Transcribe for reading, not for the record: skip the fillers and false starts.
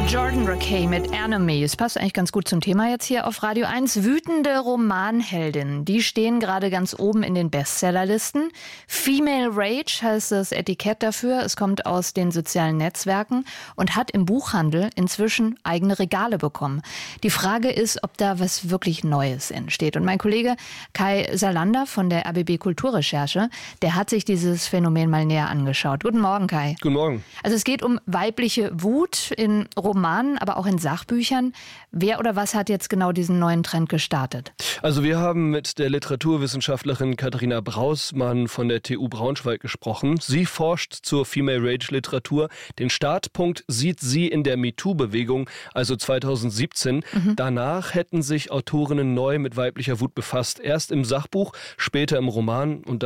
Jordan Rakei mit Enemy. Es passt eigentlich ganz gut zum Thema jetzt hier auf Radio 1. Wütende Romanheldinnen, die stehen gerade ganz oben in den Bestsellerlisten. Female Rage heißt das Etikett dafür. Es kommt aus den sozialen Netzwerken und hat im Buchhandel inzwischen eigene Regale bekommen. Die Frage ist, ob da was wirklich Neues entsteht. Und mein Kollege Kai Salander von der RBB Kulturrecherche, der hat sich dieses Phänomen mal näher angeschaut. Guten Morgen, Kai. Guten Morgen. Also es geht um weibliche Wut in Romanen, aber auch in Sachbüchern. Wer oder was hat jetzt genau diesen neuen Trend gestartet? Also wir haben mit der Literaturwissenschaftlerin Katharina Brausmann von der TU Braunschweig gesprochen. Sie forscht zur Female Rage Literatur. Den Startpunkt sieht sie in der MeToo-Bewegung, also 2017. Danach hätten sich Autorinnen neu mit weiblicher Wut befasst. Erst im Sachbuch, später im Roman. Und